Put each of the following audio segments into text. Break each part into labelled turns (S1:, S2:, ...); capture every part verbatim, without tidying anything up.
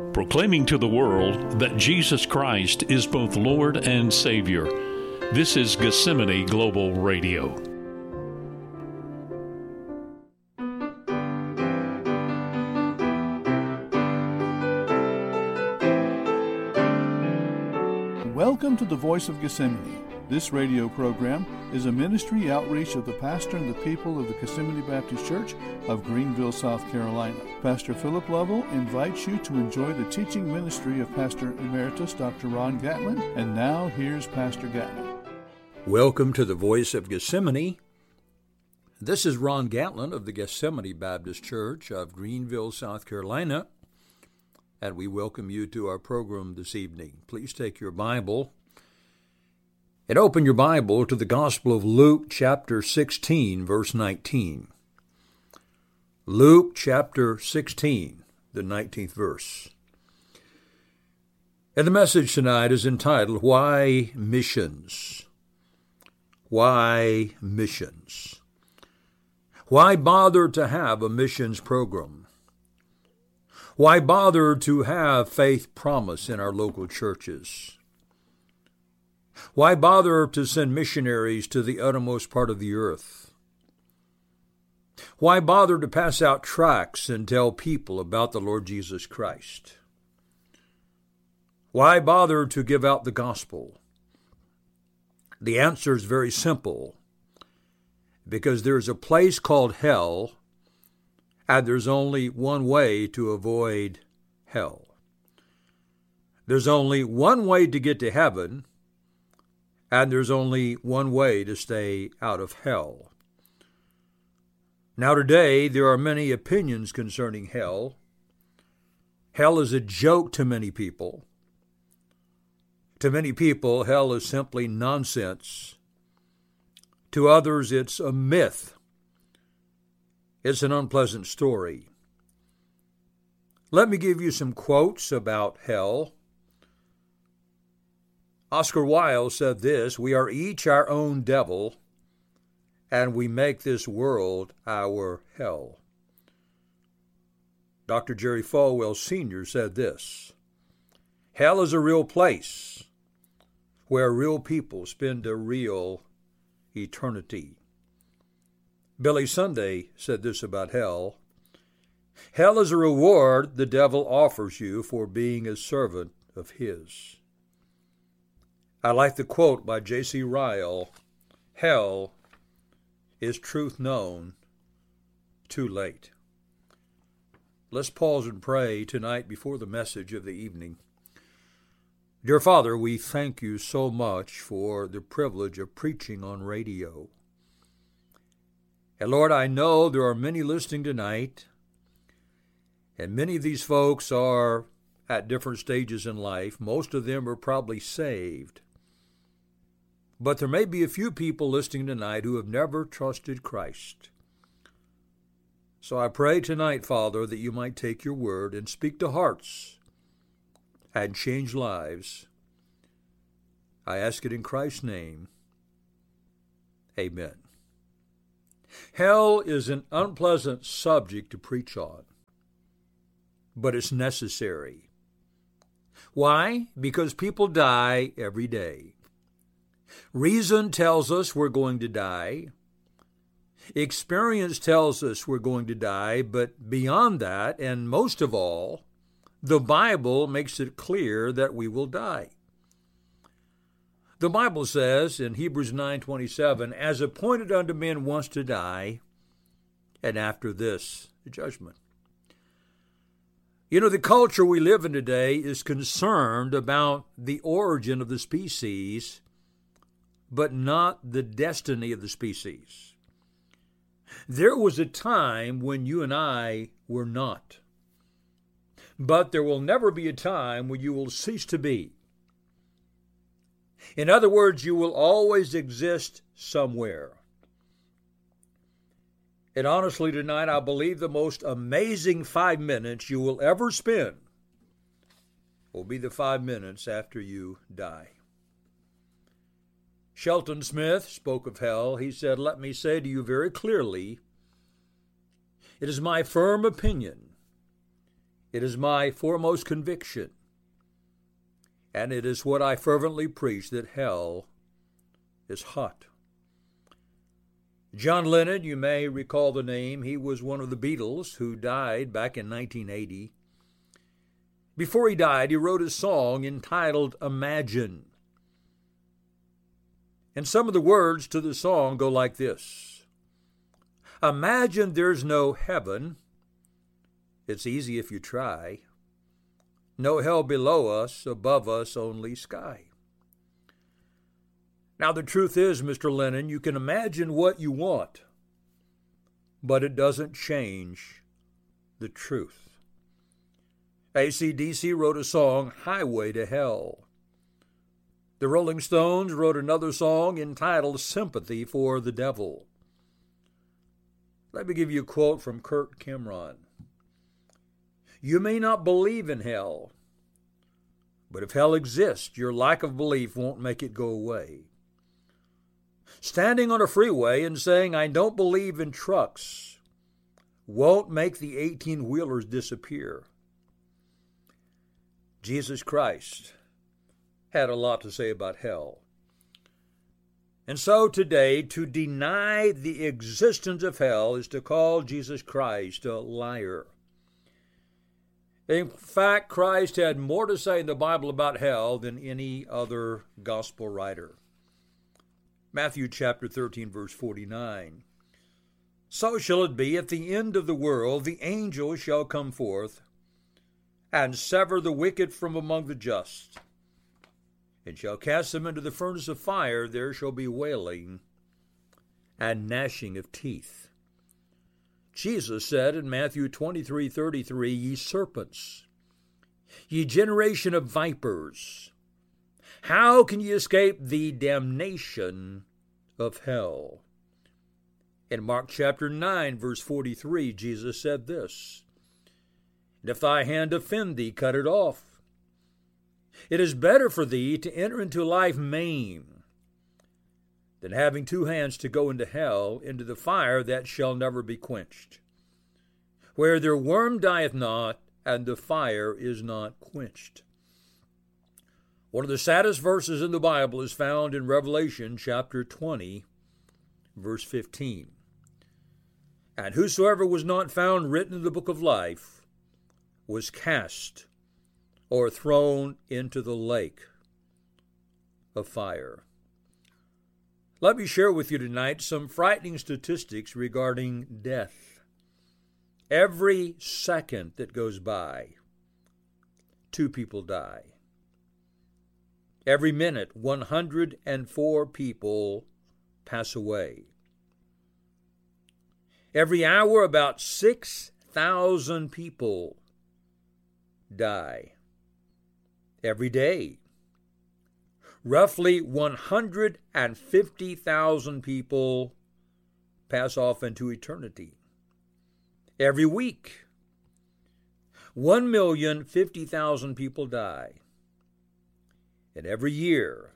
S1: proclaiming to the world that Jesus Christ is both Lord and Savior. This is Gethsemane Global Radio.
S2: Welcome to the Voice of Gethsemane. This radio program is a ministry outreach of the pastor and the people of the Gethsemane Baptist Church of Greenville, South Carolina. Pastor Philip Lovell invites you to enjoy the teaching ministry of Pastor Emeritus Doctor Ron Gatlin. And now, here's Pastor Gatlin.
S3: Welcome to the Voice of Gethsemane. This is Ron Gatlin of the Gethsemane Baptist Church of Greenville, South Carolina, and we welcome you to our program this evening. Please take your Bible and open your Bible to the Gospel of Luke, chapter sixteen, verse nineteen. Luke, chapter sixteen, the nineteenth verse. And the message tonight is entitled, Why Missions? Why missions? Why bother to have a missions program? Why bother to have faith promise in our local churches? Why bother to send missionaries to the uttermost part of the earth? Why bother to pass out tracts and tell people about the Lord Jesus Christ? Why bother to give out the gospel? The answer is very simple, because there's a place called hell, and there's only one way to avoid hell. There's only one way to get to heaven, and there's only one way to stay out of hell. Now today, there are many opinions concerning hell. Hell is a joke to many people. To many people, hell is simply nonsense. To others, it's a myth. It's an unpleasant story. Let me give you some quotes about hell. Oscar Wilde said this, "We are each our own devil, and we make this world our hell." Doctor Jerry Falwell Senior said this, "Hell is a real place where real people spend a real eternity." Billy Sunday said this about hell, "Hell is a reward the devil offers you for being a servant of his." I like the quote by J C Ryle, "Hell is truth known too late." Let's pause and pray tonight before the message of the evening. Dear Father, we thank you so much for the privilege of preaching on radio. And Lord, I know there are many listening tonight, and many of these folks are at different stages in life. Most of them are probably saved. But there may be a few people listening tonight who have never trusted Christ. So I pray tonight, Father, that you might take your word and speak to hearts and change lives. I ask it in Christ's name. Amen. Hell is an unpleasant subject to preach on, but it's necessary. Why? Because people die every day. Reason tells us we're going to die. Experience tells us we're going to die, but beyond that, and most of all, the Bible makes it clear that we will die. The Bible says in Hebrews nine twenty-seven, "As appointed unto men once to die, and after this, the judgment." You know, the culture we live in today is concerned about the origin of the species, but not the destiny of the species. There was a time when you and I were not. But there will never be a time when you will cease to be. In other words, you will always exist somewhere. And honestly, tonight, I believe the most amazing five minutes you will ever spend will be the five minutes after you die. Shelton Smith spoke of hell. He said, "Let me say to you very clearly, it is my firm opinion It is my foremost conviction, and it is what I fervently preach, that hell is hot. John Lennon, you may recall the name. He was one of the Beatles who died back in nineteen eighty. Before he died, he wrote a song entitled Imagine. And some of the words to the song go like this. Imagine there's no heaven. It's easy if you try. No hell below us, above us only sky. Now the truth is, Mister Lennon, you can imagine what you want, but it doesn't change the truth. A C D C wrote a song, Highway to Hell. The Rolling Stones wrote another song entitled Sympathy for the Devil. Let me give you a quote from Kirk Cameron. You may not believe in hell, but if hell exists, your lack of belief won't make it go away. Standing on a freeway and saying, I don't believe in trucks, won't make the eighteen-wheelers disappear. Jesus Christ had a lot to say about hell. And so today, to deny the existence of hell is to call Jesus Christ a liar. In fact, Christ had more to say in the Bible about hell than any other gospel writer. Matthew chapter thirteen, verse forty-nine. So shall it be at the end of the world, the angels shall come forth and sever the wicked from among the just, and shall cast them into the furnace of fire. There shall be wailing and gnashing of teeth. Jesus said in Matthew twenty-three thirty-three, Ye serpents, ye generation of vipers, how can ye escape the damnation of hell? In Mark chapter nine, verse forty-three, Jesus said this, And if thy hand offend thee, cut it off. It is better for thee to enter into life maimed, than having two hands to go into hell, into the fire that shall never be quenched, where their worm dieth not, and the fire is not quenched. One of the saddest verses in the Bible is found in Revelation chapter twenty, verse fifteen. And whosoever was not found written in the book of life was cast or thrown into the lake of fire. Let me share with you tonight some frightening statistics regarding death. Every second that goes by, two people die. Every minute, one hundred four people pass away. Every hour, about six thousand people die. Every day, roughly one hundred fifty thousand people pass off into eternity. Every week, one million fifty thousand people die. And every year,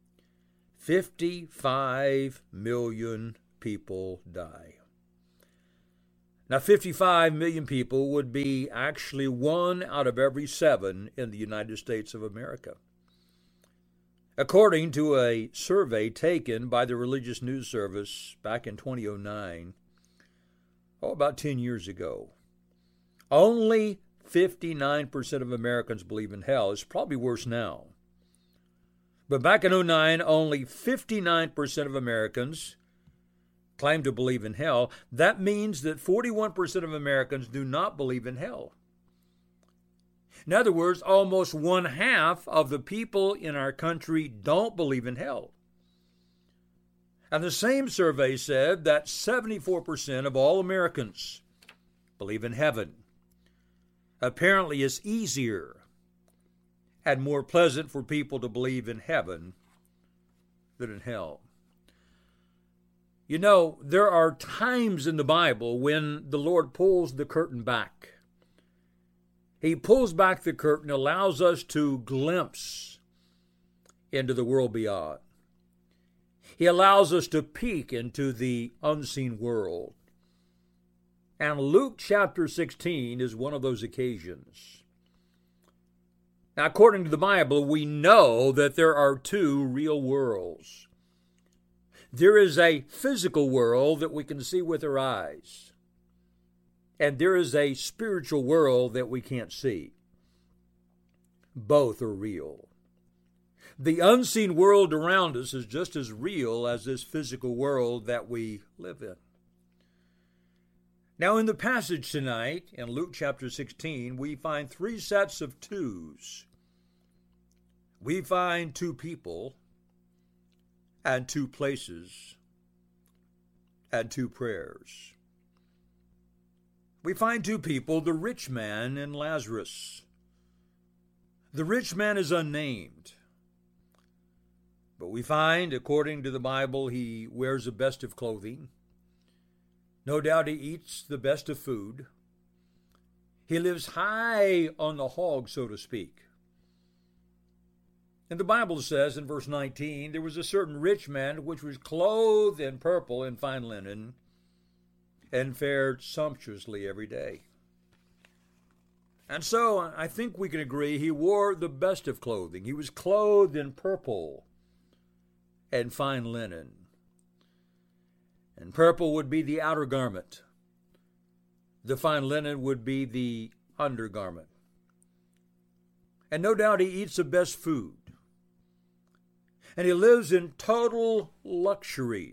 S3: fifty-five million people die. Now, fifty-five million people would be actually one out of every seven in the United States of America. According to a survey taken by the Religious News Service back in two thousand nine, oh, about ten years ago, only fifty-nine percent of Americans believe in hell. It's probably worse now. But back in oh nine, only fifty-nine percent of Americans claim to believe in hell. That means that forty-one percent of Americans do not believe in hell. In other words, almost one half of the people in our country don't believe in hell. And the same survey said that seventy-four percent of all Americans believe in heaven. Apparently, it's easier and more pleasant for people to believe in heaven than in hell. You know, there are times in the Bible when the Lord pulls the curtain back. He pulls back the curtain, allows us to glimpse into the world beyond. He allows us to peek into the unseen world. And Luke chapter sixteen is one of those occasions. Now, according to the Bible, we know that there are two real worlds. There is a physical world that we can see with our eyes, and there is a spiritual world that we can't see. Both are real. The unseen world around us is just as real as this physical world that we live in. Now, in the passage tonight, in Luke chapter sixteen, we find three sets of twos. We find two people, and two places, and two prayers. We find two people, the rich man and Lazarus. The rich man is unnamed, but we find, according to the Bible, he wears the best of clothing. No doubt he eats the best of food. He lives high on the hog, so to speak. And the Bible says in verse nineteen, there was a certain rich man which was clothed in purple and fine linen, and fared sumptuously every day. And so I think we can agree he wore the best of clothing. He was clothed in purple and fine linen. And purple would be the outer garment. The fine linen would be the undergarment. And no doubt he eats the best food. And he lives in total luxury.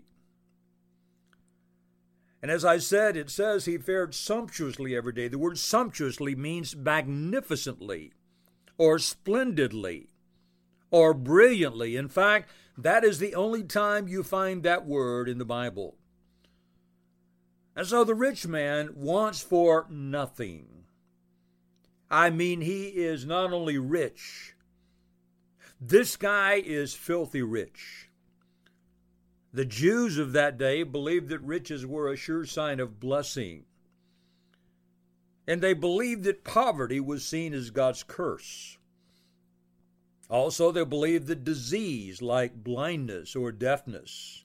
S3: And as I said, it says he fared sumptuously every day. The word sumptuously means magnificently, or splendidly, or brilliantly. In fact, that is the only time you find that word in the Bible. And so the rich man wants for nothing. I mean, he is not only rich, this guy is filthy rich. The Jews of that day believed that riches were a sure sign of blessing. And they believed that poverty was seen as God's curse. Also, they believed that disease like blindness or deafness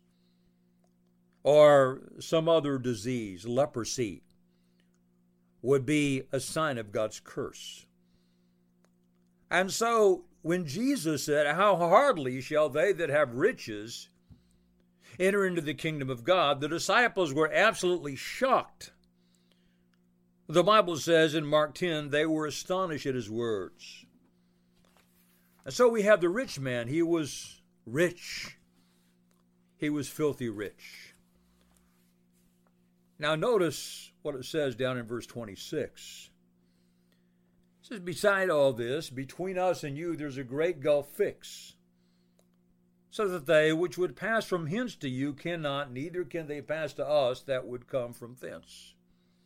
S3: or some other disease, leprosy, would be a sign of God's curse. And so, when Jesus said, "How hardly shall they that have riches enter into the kingdom of God," the disciples were absolutely shocked. The Bible says in Mark ten, they were astonished at his words. And so we have the rich man. He was rich. He was filthy rich. Now notice what it says down in verse twenty-six. It says, "Beside all this, between us and you, there's a great gulf fixed, so that they which would pass from hence to you cannot, neither can they pass to us that would come from thence."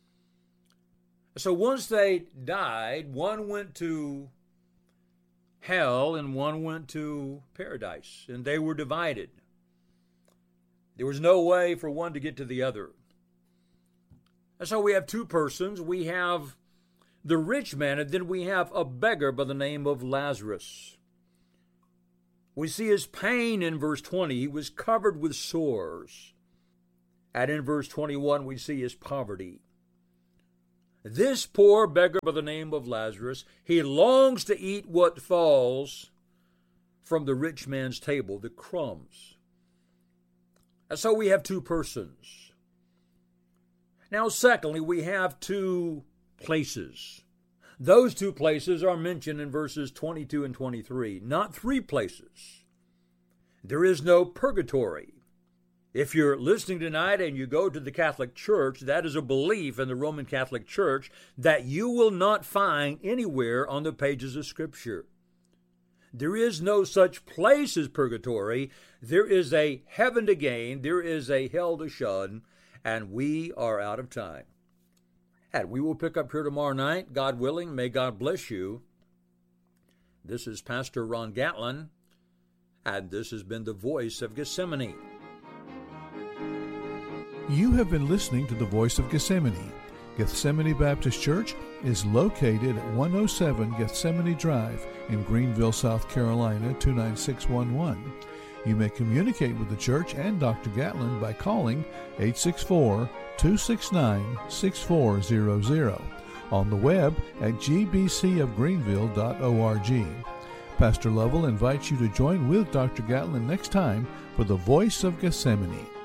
S3: So once they died, one went to hell and one went to paradise, and they were divided. There was no way for one to get to the other. And so we have two persons. We have the rich man, and then we have a beggar by the name of Lazarus. We see his pain in verse twenty. He was covered with sores. And in verse twenty-one, we see his poverty. This poor beggar by the name of Lazarus, he longs to eat what falls from the rich man's table, the crumbs. And so we have two persons. Now, secondly, we have two places. Those two places are mentioned in verses twenty-two and twenty-three, not three places. There is no purgatory. If you're listening tonight and you go to the Catholic Church, that is a belief in the Roman Catholic Church that you will not find anywhere on the pages of Scripture. There is no such place as purgatory. There is a heaven to gain. There is a hell to shun. And we are out of time. And we will pick up here tomorrow night, God willing. May God bless you. This is Pastor Ron Gatlin, and this has been the Voice of Gethsemane.
S2: You have been listening to the Voice of Gethsemane. Gethsemane Baptist Church is located at one oh seven Gethsemane Drive in Greenville, South Carolina, two nine six one one. You may communicate with the church and Doctor Gatlin by calling eight six four, two six nine, six four zero zero, on the web at g b c of greenville dot org. Pastor Lovell invites you to join with Doctor Gatlin next time for the Voice of Gethsemane.